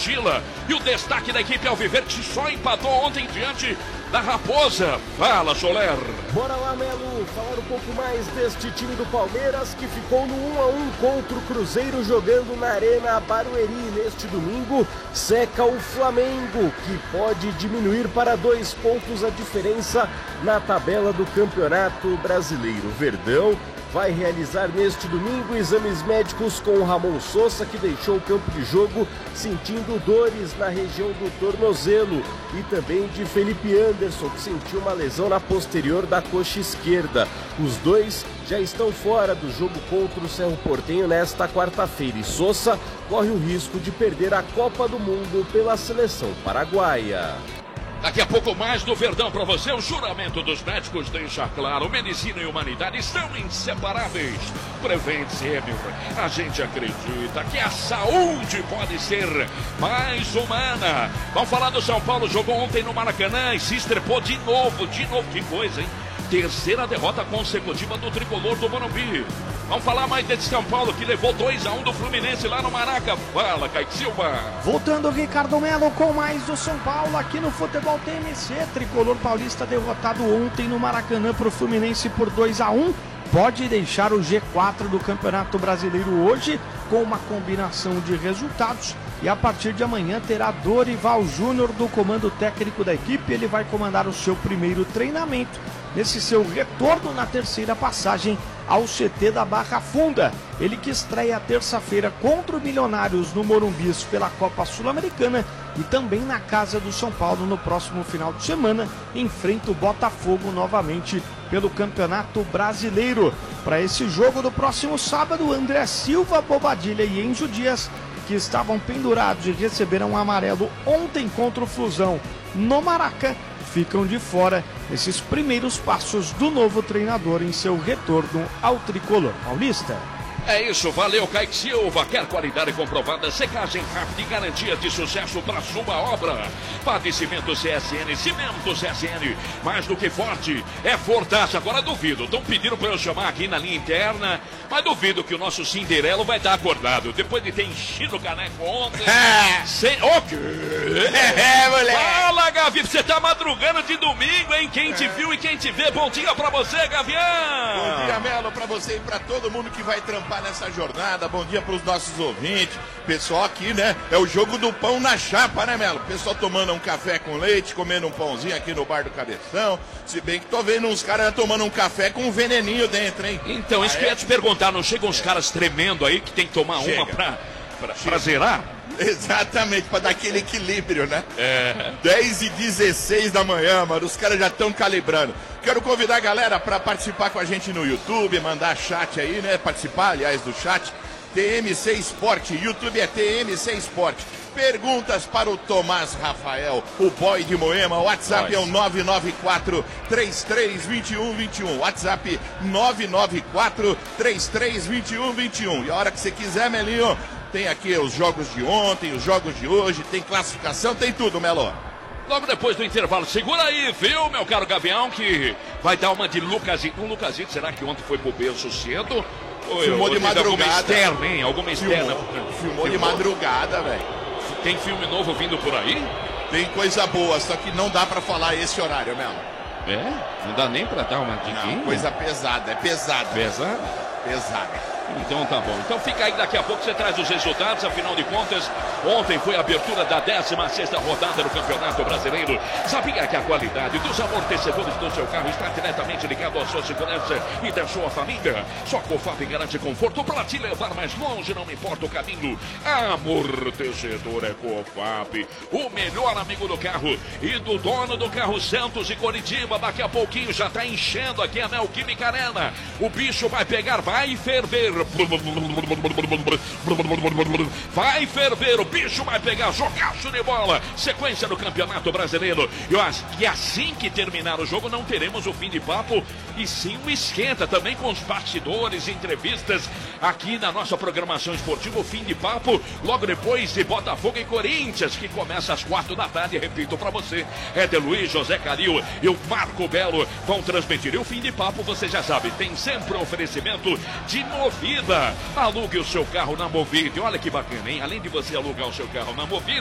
vigila. E o destaque da equipe alviverde só empatou ontem diante da Raposa. Fala, Soler. Bora lá, Melo, falar um pouco mais deste time do Palmeiras que ficou no 1-1 contra o Cruzeiro jogando na Arena Barueri neste domingo. Seca o Flamengo, que pode diminuir para 2 pontos a diferença na tabela do Campeonato Brasileiro. Verdão vai realizar neste domingo exames médicos com o Ramon Sousa, que deixou o campo de jogo sentindo dores na região do tornozelo, e também de Felipe Anderson, que sentiu uma lesão na posterior da coxa esquerda. Os dois já estão fora do jogo contra o Cerro Porteño nesta quarta-feira, e Sousa corre o risco de perder a Copa do Mundo pela seleção paraguaia. Daqui a pouco mais do Verdão para você. O juramento dos médicos deixa claro: medicina e humanidade estão inseparáveis. Prevent sempre. A gente acredita que a saúde pode ser mais humana. Vamos falar do São Paulo. Jogou ontem no Maracanã e se estrepou de novo. Que coisa, hein? Terceira derrota consecutiva do tricolor do Morumbi. Vamos falar mais desse São Paulo que levou 2-1 do Fluminense lá no Maraca. Fala, Kaique Silva. Voltando, Ricardo Melo, com mais do São Paulo aqui no Futebol TMC. Tricolor paulista derrotado ontem no Maracanã para o Fluminense por 2-1. Pode deixar o G4 do Campeonato Brasileiro hoje com uma combinação de resultados. E a partir de amanhã terá Dorival Júnior do comando técnico da equipe. Ele vai comandar o seu primeiro treinamento nesse seu retorno na terceira passagem ao CT da Barra Funda. Ele que estreia terça-feira contra o Milionários no Morumbi pela Copa Sul-Americana e também na casa do São Paulo no próximo final de semana enfrenta o Botafogo novamente pelo Campeonato Brasileiro. Para esse jogo do próximo sábado, André Silva, Bobadilha e Enzo Dias, que estavam pendurados e receberam um amarelo ontem contra o Flusão no Maraca, ficam de fora esses primeiros passos do novo treinador em seu retorno ao tricolor paulista. É isso, valeu, Kaique Silva. Quer qualidade comprovada, secagem rápida e garantia de sucesso para sua obra. Padecimento CSN, Cimento CSN, mais do que forte, é fortaço. Agora duvido, estão pedindo para eu chamar aqui na linha interna, mas duvido que o nosso Cinderelo vai estar acordado, depois de ter enchido o caneco ontem. O quê? Moleque. Fala, Gavi, você tá madrugando de domingo, hein? Quem te viu e quem te vê, bom dia pra você, Gavião. Bom dia, Melo, pra você e pra todo mundo que vai trampar nessa jornada. Bom dia pros nossos ouvintes. Pessoal aqui, né? É o jogo do pão na chapa, né, Melo? Pessoal tomando um café com leite, comendo um pãozinho aqui no bar do Cabeção. Se bem que tô vendo uns caras tomando um café com um veneninho dentro, hein? Então, isso que eu ia te perguntar, não chegam uns caras tremendo aí que tem que tomar uma pra zerar? Exatamente, pra dar aquele equilíbrio, né? 10h16 da manhã, mano, os caras já estão calibrando. Quero convidar a galera pra participar com a gente no YouTube, mandar chat aí, né? Participar, aliás, do chat. TMC Esporte, YouTube é TMC Esporte. Perguntas para o Tomás Rafael, o boy de Moema. O WhatsApp é o 994-332121. WhatsApp 994-332121. E a hora que você quiser, Melinho, tem aqui os jogos de ontem, os jogos de hoje, tem classificação, tem tudo, Melo. Logo depois do intervalo, segura aí, viu, meu caro Gavião, que vai dar uma de Lucasito. O Lucasito, será que ontem foi pro berço cedo? Filmou de madrugada. Alguma externa, hein? Alguma externa. Filmou de madrugada, velho. Tem filme novo vindo por aí? Tem coisa boa, só que não dá pra falar esse horário, Melo. Não dá nem pra dar uma dica. Não, coisa pesada, é pesada. Pesada? Pesada. Então tá bom. Então fica aí, daqui a pouco você traz os resultados. Afinal de contas, ontem foi a abertura da 16ª rodada do Campeonato Brasileiro. Sabia que a qualidade dos amortecedores do seu carro está diretamente ligado à sua segurança e da sua família? Só a Cofap garante conforto para te levar mais longe, não importa o caminho. Amortecedor é Cofap, o melhor amigo do carro e do dono do carro Santos e Coritiba. Daqui a pouquinho já está enchendo aqui a Neoquímica Arena. O bicho vai pegar, vai ferver. Vai ferver, o bicho vai pegar, jogaço de bola, sequência do Campeonato Brasileiro. E assim que terminar o jogo, não teremos o fim de papo, e sim o esquenta também com os bastidores, entrevistas aqui na nossa programação esportiva. O fim de papo logo depois de Botafogo e Corinthians, que começa às 4 da tarde. Repito para você, Éder Luiz, José Calil e o Marco Belo vão transmitir. E o fim de papo, você já sabe, tem sempre um oferecimento de Movida. Alugue o seu carro na Movida. Olha que bacana, hein? Além de você alugar o seu carro na Movida,